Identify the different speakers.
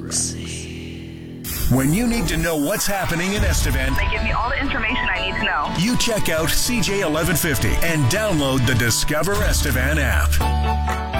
Speaker 1: When you need to know what's happening in Estevan,
Speaker 2: They give me all the information I need to know.
Speaker 1: you check out CJ1150 and download the Discover Estevan app.